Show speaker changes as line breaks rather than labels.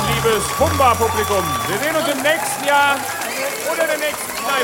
liebes Humba-Publikum. Wir sehen uns im nächsten Jahr oder der nächsten,